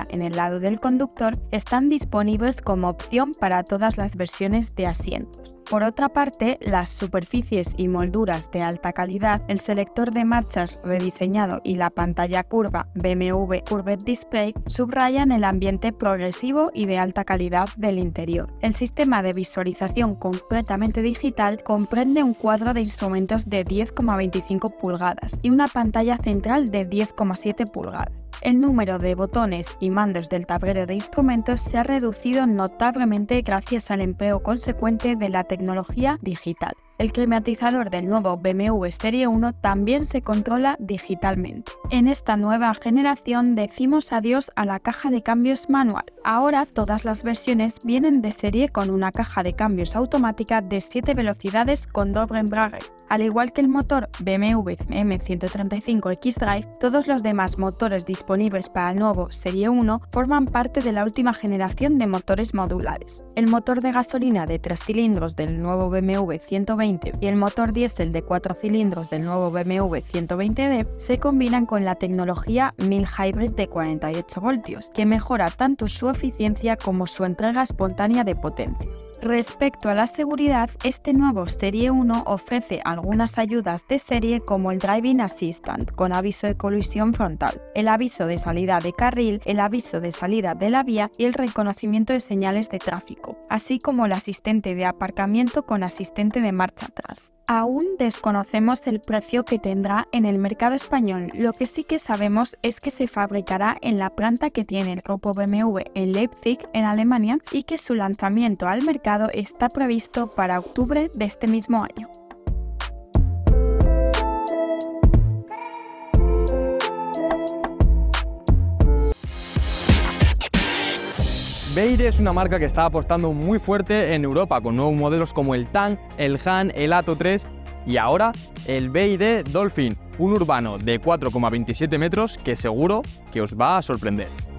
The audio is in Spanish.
en el lado del conductor están disponibles como opción para todas las versiones de asientos. Por otra parte, las superficies y molduras de alta calidad, el selector de marchas rediseñado y la pantalla curva BMW Curved Display subrayan el ambiente progresivo y de alta calidad del interior. El sistema de visualización completamente digital comprende un cuadro de instrumentos de 10,25 pulgadas y una pantalla central de 10,7 pulgadas. El número de botones y mandos del tablero de instrumentos se ha reducido notablemente gracias al empleo consecuente de la tecnología digital. El climatizador del nuevo BMW Serie 1 también se controla digitalmente. En esta nueva generación decimos adiós a la caja de cambios manual. Ahora todas las versiones vienen de serie con una caja de cambios automática de 7 velocidades con doble embrague. Al igual que el motor BMW M135 xDrive, todos los demás motores disponibles para el nuevo Serie 1 forman parte de la última generación de motores modulares. El motor de gasolina de 3 cilindros del nuevo BMW 120 y el motor diésel de 4 cilindros del nuevo BMW 120d se combinan con la tecnología Mild Hybrid de 48 voltios, que mejora tanto su eficiencia como su entrega espontánea de potencia. Respecto a la seguridad, este nuevo Serie 1 ofrece algunas ayudas de serie como el Driving Assistant con aviso de colisión frontal, el aviso de salida de carril, el aviso de salida de la vía y el reconocimiento de señales de tráfico, así como el asistente de aparcamiento con asistente de marcha atrás. Aún desconocemos el precio que tendrá en el mercado español, lo que sí que sabemos es que se fabricará en la planta que tiene el grupo BMW en Leipzig, en Alemania, y que su lanzamiento al mercado está previsto para octubre de este mismo año. BYD es una marca que está apostando muy fuerte en Europa con nuevos modelos como el Tang, el Han, el Atto 3 y ahora el BYD Dolphin, un urbano de 4,27 metros que seguro que os va a sorprender.